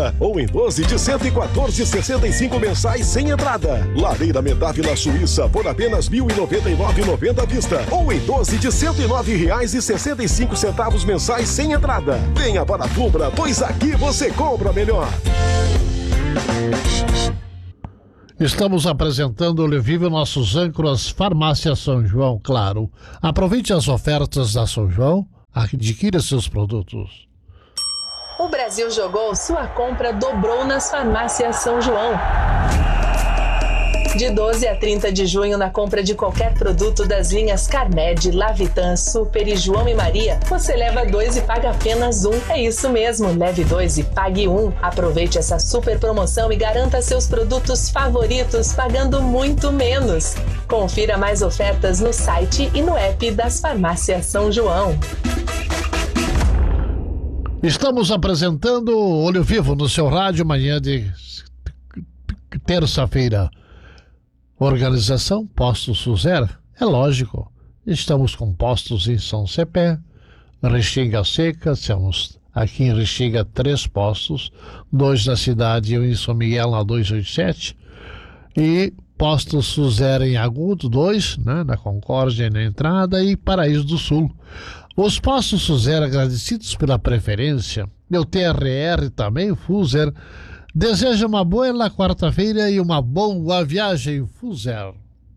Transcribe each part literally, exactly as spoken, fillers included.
vista ou em doze de cento e quatorze reais e sessenta e cinco mensais sem entrada. Lareira Medávila Suíça por apenas mil e noventa e nove reais e noventa centavos à vista ou em doze de cento e nove reais e sessenta e cinco centavos mensais sem entrada. Venha para a Fubra, pois aqui você compra melhor. Estamos apresentando Olho Vivo nossos âncoras Farmácia São João, claro. Aproveite as ofertas da São João, adquira seus produtos. O Brasil jogou, sua compra dobrou nas farmácias São João. De doze a trinta de junho, na compra de qualquer produto das linhas Carmed, Lavitan, Super e João e Maria, você leva dois e paga apenas um. É isso mesmo, leve dois e pague um. Aproveite essa super promoção e garanta seus produtos favoritos pagando muito menos. Confira mais ofertas no site e no app das farmácias São João. Estamos apresentando Olho Vivo no seu rádio, manhã de terça-feira. Organização Postos Suzera, é lógico. Estamos com postos em São Cepé, Restinga Seca, temos aqui em Restinga três postos, dois na cidade e um em São Miguel na duzentos e oitenta e sete, e postos Suzera em Agudo, dois, né, na Concórdia e na entrada, e Paraíso do Sul. Os postos Suzera, agradecidos pela preferência, e o T R R também, o Fuser, deseja uma boa quarta-feira e uma boa viagem, Fuser.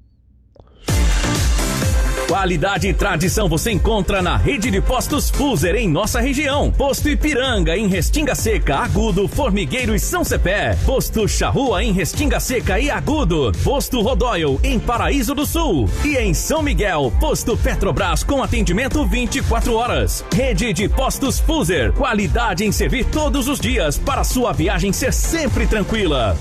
Qualidade e tradição você encontra na rede de postos Fuser em nossa região. Posto Ipiranga em Restinga Seca, Agudo, Formigueiro e São Cepé. Posto Charrua em Restinga Seca e Agudo. Posto Rodóio em Paraíso do Sul. E em São Miguel, Posto Petrobras com atendimento vinte e quatro horas. Rede de postos Fuser. Qualidade em servir todos os dias para sua viagem ser sempre tranquila.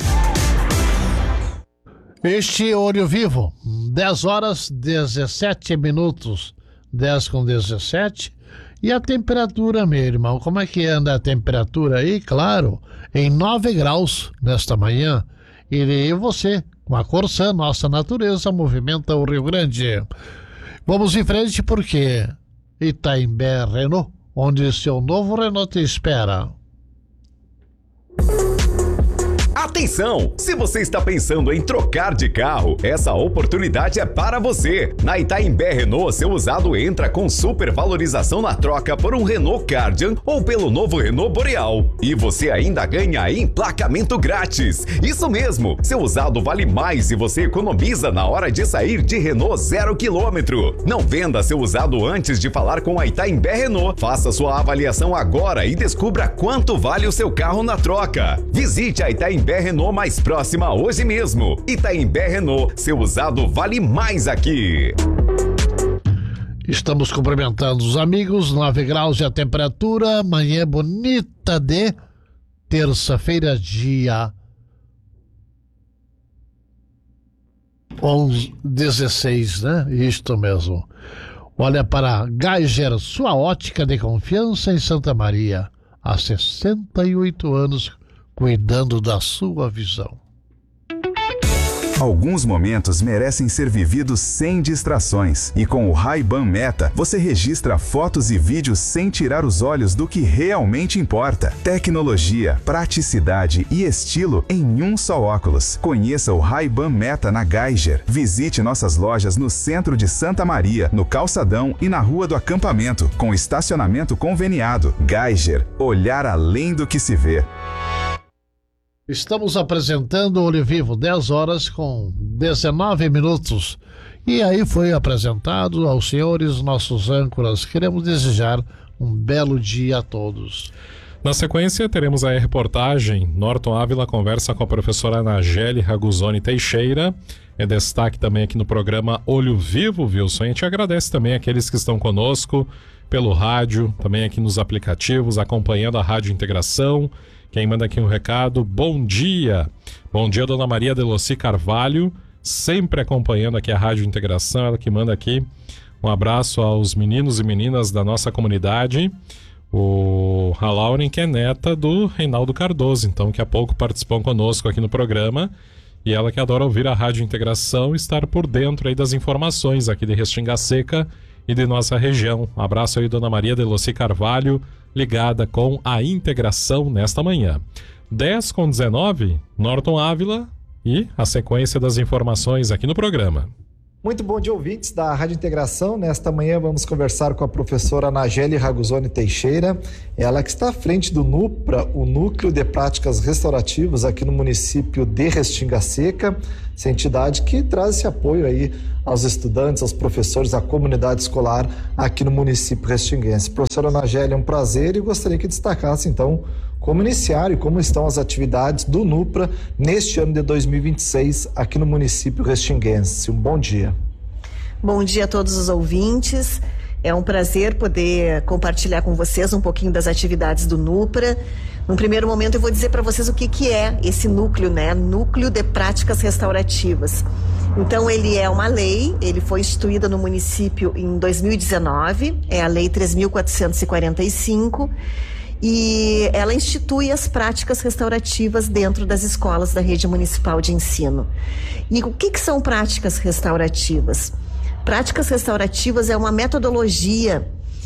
Este Olho Vivo, dez horas dezessete minutos, dez com dezessete, e a temperatura, meu irmão, como é que anda a temperatura aí? Claro, em nove graus nesta manhã, e você, com a Corsã, nossa natureza, movimenta o Rio Grande. Vamos em frente porque Itaimbé Renault, onde seu novo Renault te espera. Atenção! Se você está pensando em trocar de carro, essa oportunidade é para você. Na Itaimbé Renault, seu usado entra com super valorização na troca por um Renault Kardian ou pelo novo Renault Boreal. E você ainda ganha emplacamento grátis. Isso mesmo! Seu usado vale mais e você economiza na hora de sair de Renault zero quilômetro. Não venda seu usado antes de falar com a Itaimbé Renault. Faça sua avaliação agora e descubra quanto vale o seu carro na troca. Visite a Itaimbé Renault mais próxima hoje mesmo. Itaimbé Renault, seu usado vale mais aqui. Estamos cumprimentando os amigos, nove graus e a temperatura, manhã bonita de terça-feira, dia onze, dezesseis, né? Isto mesmo. Olha para Geiger, sua ótica de confiança em Santa Maria, há sessenta e oito anos, cuidando da sua visão. Alguns momentos merecem ser vividos sem distrações. E com o Ray-Ban Meta, você registra fotos e vídeos sem tirar os olhos do que realmente importa. Tecnologia, praticidade e estilo em um só óculos. Conheça o Ray-Ban Meta na Geiger. Visite nossas lojas no centro de Santa Maria, no Calçadão e na Rua do Acampamento, com estacionamento conveniado. Geiger, olhar além do que se vê. Estamos apresentando o Olho Vivo, dez horas com dezenove minutos. E aí foi apresentado aos senhores nossos âncoras. Queremos desejar um belo dia a todos. Na sequência, teremos a reportagem. Norton Ávila conversa com a professora Anageli Raguzoni Teixeira. É destaque também aqui no programa Olho Vivo, Wilson. A gente agradece também aqueles que estão conosco pelo rádio, também aqui nos aplicativos, acompanhando a Rádio Integração. Quem manda aqui um recado, bom dia. Bom dia, Dona Maria Deloci Carvalho, sempre acompanhando aqui a Rádio Integração, ela que manda aqui um abraço aos meninos e meninas da nossa comunidade. O a Lauren, que é neta do Reinaldo Cardoso, então que há pouco participou conosco aqui no programa, e ela que adora ouvir a Rádio Integração e estar por dentro aí das informações aqui de Restinga Seca e de nossa região. Um abraço aí, Dona Maria Deloci Carvalho, ligada com a Integração nesta manhã. dez com dezenove, Norton Ávila e a sequência das informações aqui no programa. Muito bom dia, ouvintes da Rádio Integração. Nesta manhã vamos conversar com a professora Anageli Ragusoni Teixeira, ela que está à frente do NUPRA, o Núcleo de Práticas Restaurativas aqui no município de Restinga Seca, essa entidade que traz esse apoio aí aos estudantes, aos professores, à comunidade escolar aqui no município restinguense. Professora Anageli, é um prazer e gostaria que destacasse então como iniciar e como estão as atividades do NUPRA neste ano de dois mil e vinte e seis aqui no município restinguense. Um bom dia. Bom dia a todos os ouvintes. É um prazer poder compartilhar com vocês um pouquinho das atividades do NUPRA. No primeiro momento eu vou dizer para vocês o que, que é esse núcleo, né? Núcleo de Práticas Restaurativas. Então ele é uma lei, ele foi instituída no município em dois mil e dezenove, é a Lei três mil quatrocentos e quarenta e cinco, e ela institui as práticas restaurativas dentro das escolas da rede municipal de ensino. E o que, que são práticas restaurativas? Práticas restaurativas é uma metodologia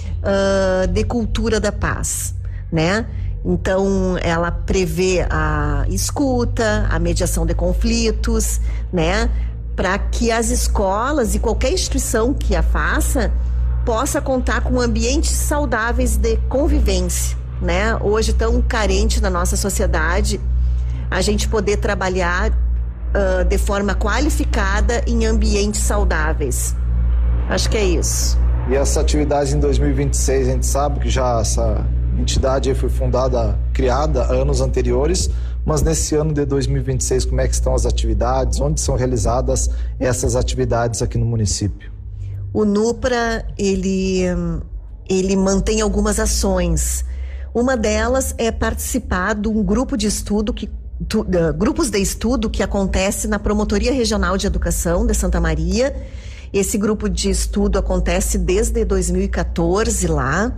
uh, de cultura da paz, né? Então, ela prevê a escuta, a mediação de conflitos, né? Para que as escolas e qualquer instituição que a faça possa contar com ambientes saudáveis de convivência, né? Hoje tão carente na nossa sociedade, a gente poder trabalhar uh, de forma qualificada em ambientes saudáveis. Acho que é isso. E essa atividade em dois mil e vinte e seis, a gente sabe que já essa entidade aí foi fundada, criada anos anteriores, mas nesse ano de dois mil e vinte e seis, como é que estão as atividades? Onde são realizadas essas atividades aqui no município? O NUPRA, ele, ele mantém algumas ações. Uma delas é participar de um grupo de estudo, que, tu, uh, grupos de estudo que acontece na Promotoria Regional de Educação de Santa Maria. Esse grupo de estudo acontece desde dois mil e quatorze lá,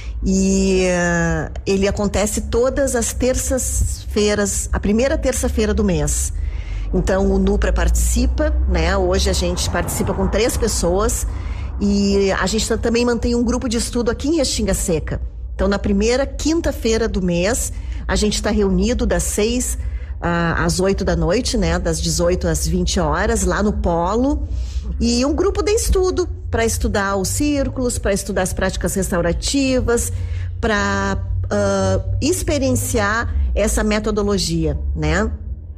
e uh, ele acontece todas as terças-feiras, a primeira terça-feira do mês. Então o NUPRA participa, né? Hoje a gente participa com três pessoas e a gente também mantém um grupo de estudo aqui em Restinga Seca. Então na primeira quinta-feira do mês a gente está reunido das seis uh, às oito da noite, né? Das dezoito às vinte horas lá no Polo, e um grupo de estudo para estudar os círculos, para estudar as práticas restaurativas, para uh, experienciar essa metodologia, né?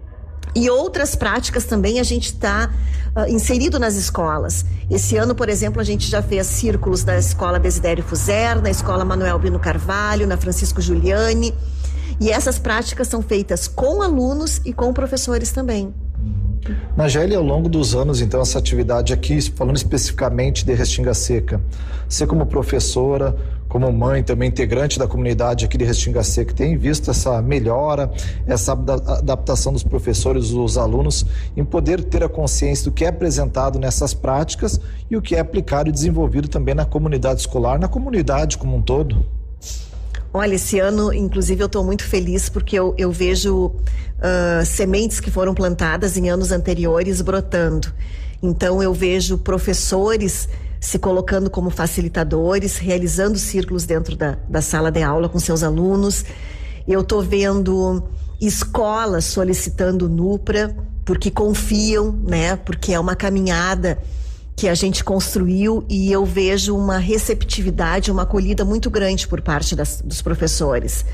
E outras práticas também a gente está uh, inserido nas escolas. Esse ano, por exemplo, a gente já fez círculos da Escola Desidério Fuser, na Escola Manuel Bino Carvalho, na Francisco Giuliani. E essas práticas são feitas com alunos e com professores também. Anageli, ao longo dos anos, então, essa atividade aqui, falando especificamente de Restinga Seca, você como professora, como mãe, também integrante da comunidade aqui de Restinga Seca, tem visto essa melhora, essa adaptação dos professores, dos alunos, em poder ter a consciência do que é apresentado nessas práticas e o que é aplicado e desenvolvido também na comunidade escolar, na comunidade como um todo? Olha, esse ano, inclusive, eu estou muito feliz porque eu, eu vejo uh, sementes que foram plantadas em anos anteriores brotando. Então, eu vejo professores se colocando como facilitadores, realizando círculos dentro da, da sala de aula com seus alunos. Eu estou vendo escolas solicitando o NUPRA porque confiam, né? Porque é uma caminhada que a gente construiu, e eu vejo uma receptividade, uma acolhida muito grande por parte das, dos professores.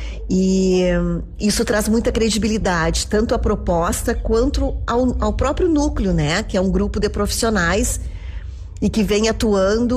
E um, isso traz muita credibilidade, tanto à proposta quanto ao, ao próprio núcleo, né? Que é um grupo de profissionais e que vem atuando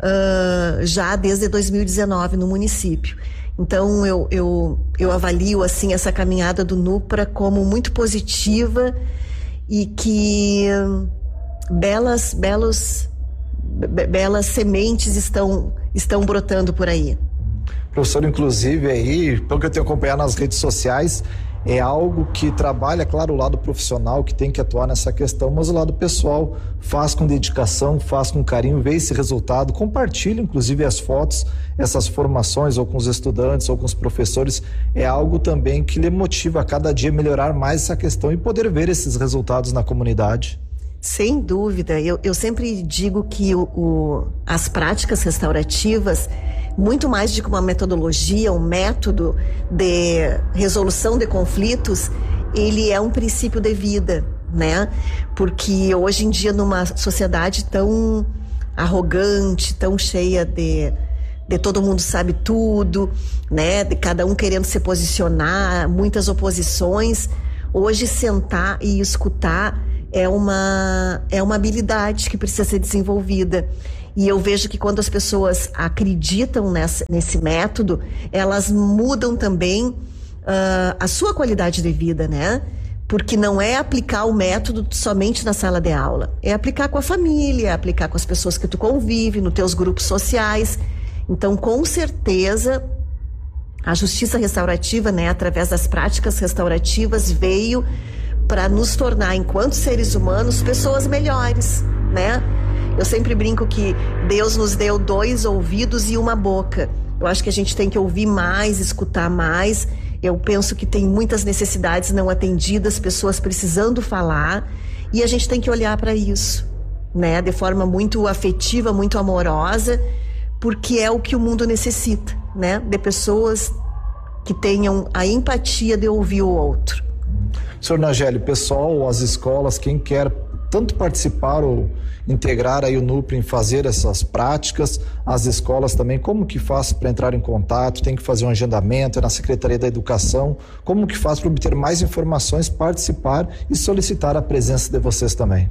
uh, já desde dois mil e dezenove no município. Então eu, eu, eu avalio assim essa caminhada do NUPRA como muito positiva e que um, belas, belos, be, belas sementes estão, estão brotando por aí. Professor, inclusive aí, pelo que eu tenho acompanhado nas redes sociais, é algo que trabalha, claro, o lado profissional que tem que atuar nessa questão, mas o lado pessoal faz com dedicação, faz com carinho, vê esse resultado, compartilha inclusive as fotos, essas formações ou com os estudantes ou com os professores, é algo também que lhe motiva a cada dia melhorar mais essa questão e poder ver esses resultados na comunidade. Sem dúvida, eu, eu sempre digo que o, o, as práticas restaurativas muito mais de que uma metodologia, um método de resolução de conflitos, ele é um princípio de vida, né? Porque hoje em dia, numa sociedade tão arrogante, tão cheia de, de todo mundo sabe tudo, né? De cada um querendo se posicionar, muitas oposições, hoje sentar e escutar é uma, é uma habilidade que precisa ser desenvolvida. E eu vejo que quando as pessoas acreditam nessa, nesse método, elas mudam também uh, a sua qualidade de vida, né? Porque não é aplicar o método somente na sala de aula, é aplicar com a família, é aplicar com as pessoas que tu convive, nos teus grupos sociais. Então, com certeza, a justiça restaurativa, né, através das práticas restaurativas, veio para nos tornar, enquanto seres humanos, pessoas melhores, né? Eu sempre brinco que Deus nos deu dois ouvidos e uma boca. Eu acho que a gente tem que ouvir mais, escutar mais. Eu penso que tem muitas necessidades não atendidas, pessoas precisando falar, e a gente tem que olhar para isso, né? De forma muito afetiva, muito amorosa, porque é o que o mundo necessita, né? De pessoas que tenham a empatia de ouvir o outro. Senhor Nageli, pessoal, as escolas, quem quer tanto participar ou integrar aí o NUPRA em fazer essas práticas, as escolas também, como que faz para entrar em contato? Tem que fazer um agendamento, é na Secretaria da Educação, como que faz para obter mais informações, participar e solicitar a presença de vocês também?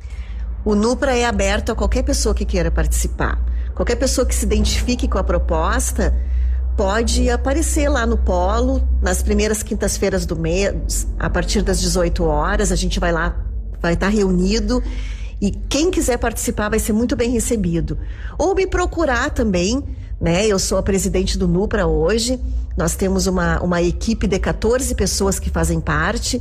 O NUPRA é aberto a qualquer pessoa que queira participar, qualquer pessoa que se identifique com a proposta pode aparecer lá no Polo, nas primeiras quintas-feiras do mês, a partir das dezoito horas, a gente vai lá, vai estar reunido, e quem quiser participar vai ser muito bem recebido. Ou me procurar também, né? Eu sou a presidente do NUPRA hoje, nós temos uma, uma equipe de quatorze pessoas que fazem parte,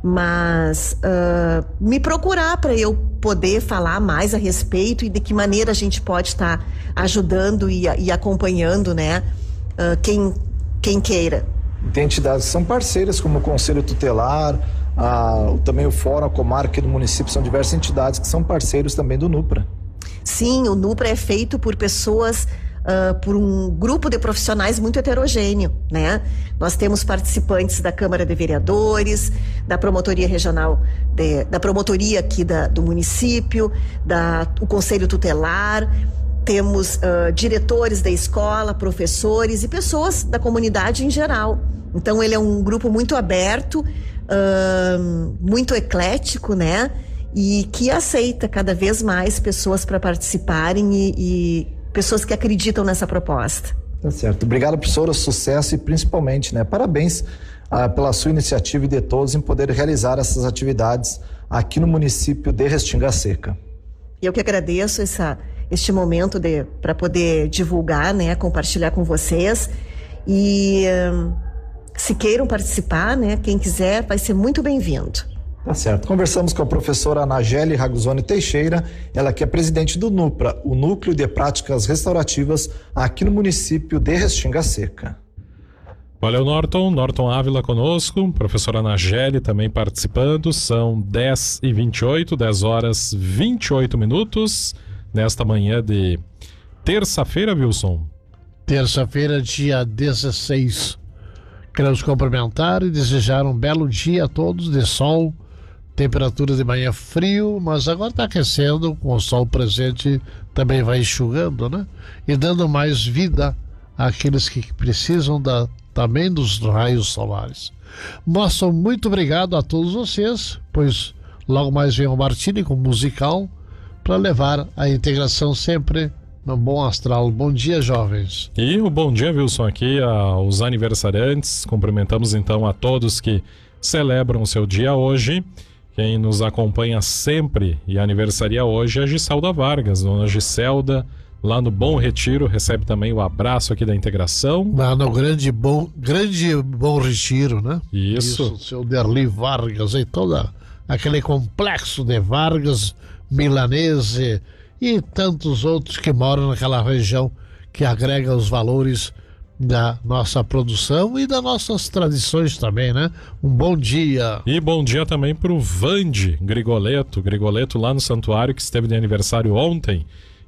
mas uh, me procurar para eu poder falar mais a respeito e de que maneira a gente pode estar ajudando e, e acompanhando, né? Uh, quem, quem queira. Tem entidades que são parceiras, como o Conselho Tutelar, a, também o Fórum, a Comarca aqui do município, são diversas entidades que são parceiros também do NUPRA. Sim, o NUPRA é feito por pessoas, uh, por um grupo de profissionais muito heterogêneo, né? Nós temos participantes da Câmara de Vereadores, da Promotoria Regional, de, da Promotoria aqui da, do município, da, o Conselho Tutelar, temos uh, diretores da escola, professores e pessoas da comunidade em geral. Então ele é um grupo muito aberto, uh, muito eclético, né? E que aceita cada vez mais pessoas para participarem e, e pessoas que acreditam nessa proposta. Tá certo. Obrigado, professora, sucesso e principalmente, né, parabéns uh, pela sua iniciativa e de todos em poder realizar essas atividades aqui no município de Restinga Seca. Eu que agradeço essa, este momento para poder divulgar, né, compartilhar com vocês e uh, se queiram participar, né, quem quiser vai ser muito bem-vindo. Tá certo. Conversamos com a professora Nageli Ragusoni Teixeira, ela que é presidente do NUPRA, o Núcleo de Práticas Restaurativas aqui no município de Restinga Seca. Valeu, Norton. Norton Ávila conosco, professora Nageli também participando. São dez e vinte e oito, dez horas e vinte e oito minutos, nesta manhã de terça-feira, Wilson. Terça-feira, dia dezesseis. Queremos cumprimentar e desejar um belo dia a todos de sol. Temperatura de manhã frio, mas agora está aquecendo, com o sol presente também vai enxugando, né? E dando mais vida àqueles que precisam da, também dos raios solares. Nosso muito obrigado a todos vocês, pois logo mais vem o Martini com musical para levar a integração sempre no bom astral. Bom dia, jovens. E o bom dia, Wilson, aqui aos aniversariantes. Cumprimentamos então a todos que celebram o seu dia hoje. Quem nos acompanha sempre e aniversaria hoje é a Giselda Vargas, dona Giselda, lá no Bom Retiro, recebe também o abraço aqui da integração. Lá no grande bom, grande bom Retiro, né? Isso. Isso, o seu Derli Vargas e todo aquele complexo de Vargas, Milanese e tantos outros que moram naquela região que agrega os valores da nossa produção e das nossas tradições também, né? Um bom dia. E bom dia também pro Vande Grigoleto, Grigoleto lá no santuário, que esteve de aniversário ontem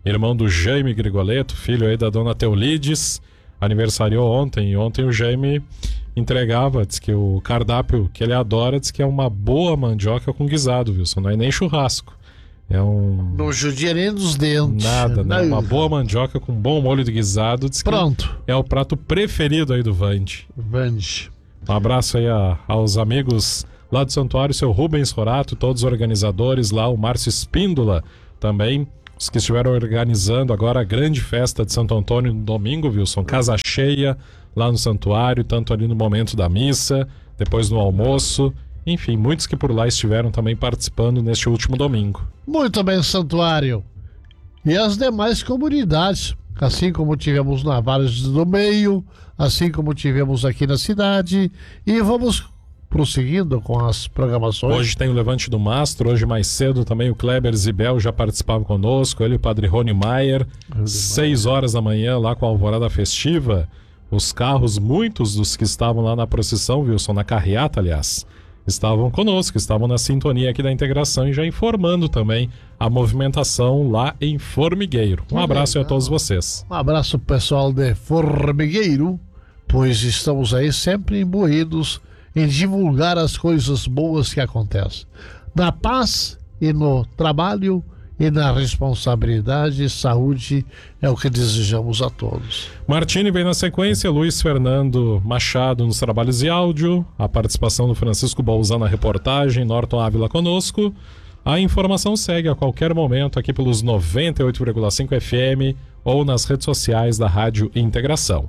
irmão do Jaime Grigoleto, filho aí da dona Teulides, aniversariou ontem. E ontem o Jaime entregava, diz que o cardápio que ele adora, diz que é uma boa mandioca com guisado, Wilson. Não é nem churrasco. É um... Não judia nem dos dentes. Nada, né? Uma boa mandioca com bom molho de guisado. Diz Pronto. Que é o prato preferido aí do Vande. Vande. Um abraço aí a, aos amigos lá do Santuário, seu Rubens Rorato, todos os organizadores lá, o Márcio Espíndola também, os que estiveram organizando agora a grande festa de Santo Antônio no domingo, Wilson, casa cheia lá no Santuário, tanto ali no momento da missa, depois no almoço, enfim, muitos que por lá estiveram também participando neste último domingo. Muito bem, Santuário. E as demais comunidades, assim como tivemos na Vargem do Meio, assim como tivemos aqui na cidade, e vamos prosseguindo com as programações. Hoje tem o Levante do Mastro, hoje mais cedo também o Kleber Zibel já participava conosco, ele e o Padre Rony Maier, seis horas da manhã lá com a alvorada festiva, os carros, muitos dos que estavam lá na procissão, Wilson, na carreata, aliás, estavam conosco, estavam na sintonia aqui da integração e já informando também a movimentação lá em Formigueiro. Um abraço aí a todos vocês. Um abraço pessoal de Formigueiro, pois estamos aí sempre imbuídos em divulgar as coisas boas que acontecem. Na paz e no trabalho e na responsabilidade e saúde é o que desejamos a todos. Martini vem na sequência, Luiz Fernando Machado nos trabalhos de áudio, a participação do Francisco Bolzan na reportagem, Norton Ávila conosco. A informação segue a qualquer momento aqui pelos noventa e oito vírgula cinco F M ou nas redes sociais da Rádio Integração.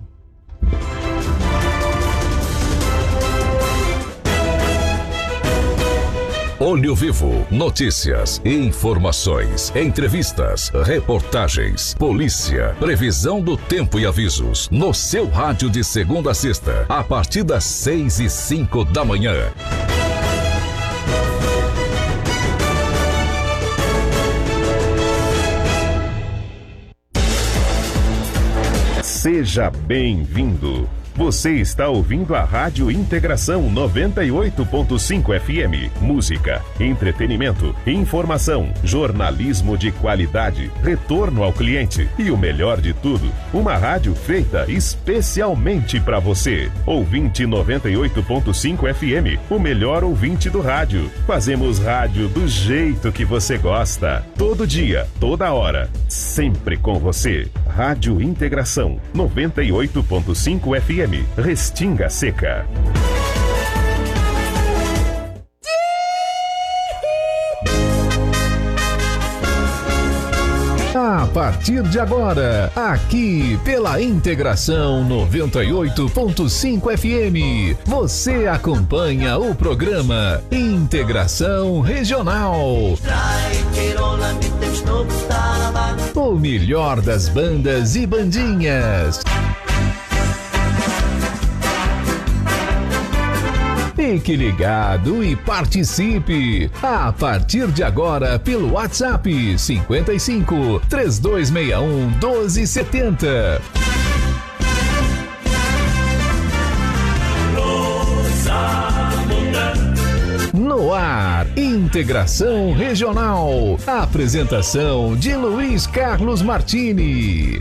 Olho Vivo, notícias, informações, entrevistas, reportagens, polícia, previsão do tempo e avisos, no seu rádio de segunda a sexta, a partir das seis e cinco da manhã. Seja bem-vindo. Você está ouvindo a Rádio Integração noventa e oito ponto cinco F M. Música, entretenimento, informação, jornalismo de qualidade, retorno ao cliente e o melhor de tudo, uma rádio feita especialmente para você. Ouvinte noventa e oito ponto cinco F M, o melhor ouvinte do rádio. Fazemos rádio do jeito que você gosta. Todo dia, toda hora, sempre com você. Rádio Integração noventa e oito ponto cinco F M. Restinga Seca. A partir de agora, aqui pela Integração noventa e oito ponto cinco F M, você acompanha o programa Integração Regional. O melhor das bandas e bandinhas. Fique ligado e participe a partir de agora pelo WhatsApp cinquenta e cinco, três dois seis um, doze setenta. No ar, Integração Regional. Apresentação de Luiz Carlos Martini.